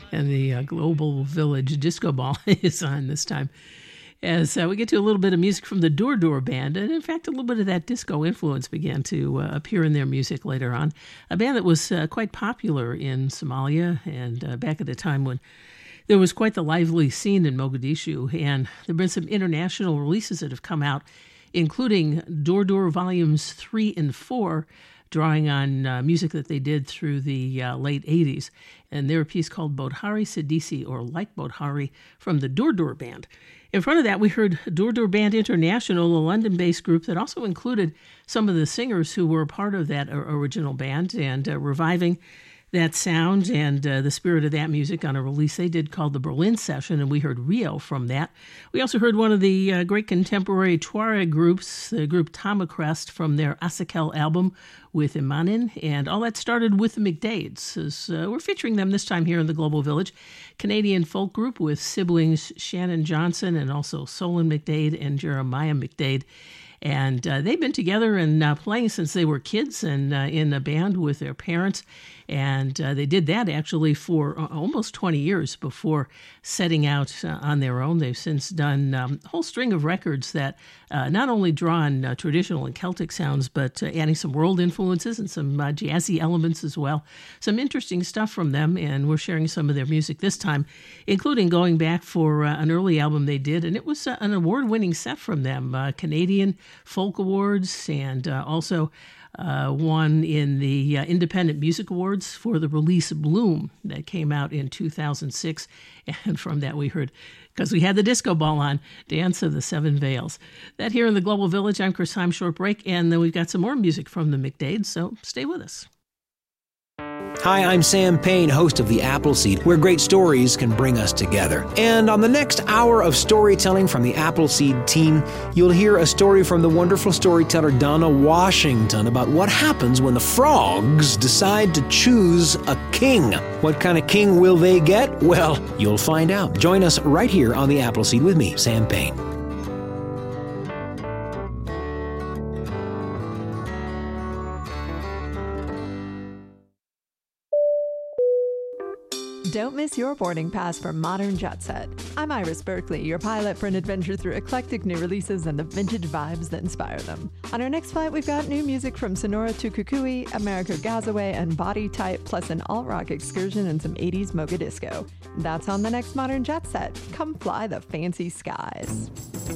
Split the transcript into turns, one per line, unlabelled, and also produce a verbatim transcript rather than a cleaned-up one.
And the uh, Global Village Disco Ball is on this time. As uh, we get to a little bit of music from the Dur Dur Band, and in fact, a little bit of that disco influence began to uh, appear in their music later on. A band that was uh, quite popular in Somalia and uh, back at a time when there was quite the lively scene in Mogadishu, and there have been some international releases that have come out, including Dur Dur Volumes three and four, drawing on uh, music that they did through the uh, late eighties. And they're a piece called Bodhari Sidisi, or Like Bodhari, from the Dur Dur Band. In front of that, we heard Dur Dur Band International, a London-based group that also included some of the singers who were part of that original band, and uh, reviving that sound and uh, the spirit of that music on a release they did called the Berlin Session, and we heard Rio from that. We also heard one of the uh, great contemporary Tuareg groups, the group Tamacrest, from their Asakel album with Imanin, and all that started with the McDades. As, uh, we're featuring them this time here in the Global Village, Canadian folk group with siblings Shannon Johnson and also Solon McDade and Jeremiah McDade. And uh, they've been together and uh, playing since they were kids and uh, in a band with their parents. And uh, they did that actually for uh, almost twenty years before setting out uh, on their own. They've since done um, a whole string of records that uh, not only draw on uh, traditional and Celtic sounds, but uh, adding some world influences and some uh, jazzy elements as well. Some interesting stuff from them, and we're sharing some of their music this time, including going back for uh, an early album they did, and it was uh, an award-winning set from them, uh, Canadian Folk Awards, and uh, also uh, won in the uh, Independent Music Awards for the release Bloom that came out in two thousand six. And from that we heard, because we had the disco ball on, Dance of the Seven Veils. That here in the Global Village. I'm Chris Heim. Short break, and then we've got some more music from the McDades, so stay with us.
Hi, I'm Sam Payne, host of The Appleseed, where great stories can bring us together. And on the next hour of storytelling from the Appleseed team, you'll hear a story from the wonderful storyteller Donna Washington about what happens when the frogs decide to choose a king. What kind of king will they get? Well, you'll find out. Join us right here on The Appleseed with me, Sam Payne.
Don't miss your boarding pass for Modern Jet Set. I'm Iris Berkeley, your pilot for an adventure through eclectic new releases and the vintage vibes that inspire them. On our next flight, we've got new music from Sonora Tukukui, America Gazaway, and Body Type, plus an alt-rock excursion and some eighties mocha disco. That's on the next Modern Jet Set. Come fly the fancy skies.